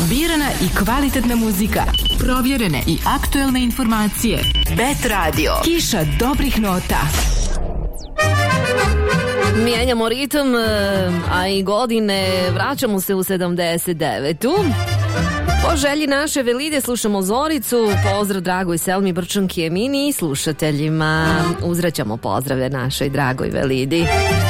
Birana i kvalitetna muzika. Provjerene i aktuelne informacije. Bet Radio. Kiša dobrih nota. Mijenjamo ritam, a i godine. Vraćamo se u 79. Po želji naše Velide slušamo Zoricu. Pozdrav dragoj Selmi Brčanki Emini i slušateljima. Uzvraćamo pozdrave našoj dragoj Velidi.